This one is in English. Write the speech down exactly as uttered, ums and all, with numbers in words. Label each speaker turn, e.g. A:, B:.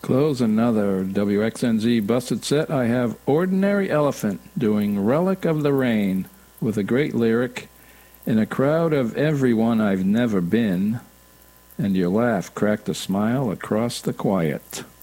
A: Close another W X N Z busted set. I have Ordinary Elephant doing Relic of the Rain with a great lyric. In a crowd of everyone I've never been, and your laugh cracked a smile across the quiet.